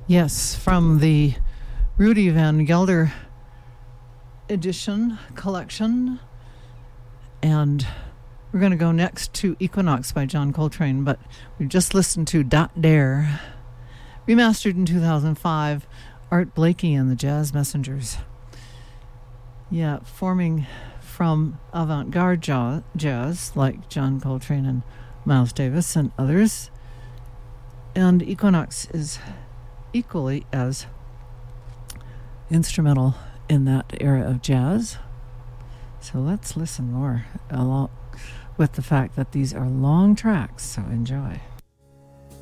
Yes, from the Rudy Van Gelder edition collection. And we're going to go next to Equinox by John Coltrane, but we just listened to Dot Dare, remastered in 2005, Art Blakey and the Jazz Messengers. Yeah, forming from avant-garde jazz like John Coltrane and Miles Davis and others. And Equinox is equally as instrumental in that era of jazz. So let's listen more, along with the fact that these are long tracks, so enjoy.